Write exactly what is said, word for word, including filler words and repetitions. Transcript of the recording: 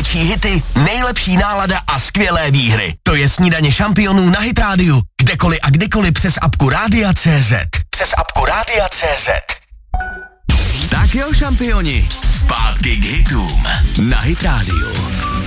největší hity, nejlepší nálada a skvělé výhry. To je Snídaně šampionů na Hit rádiu. Kdekoliv a kdykoliv přes apku Rádia tečka cé zet. Přes apku Rádia tečka cé zet. Tak jo, šampioni, zpátky k hitům na Hit rádiu.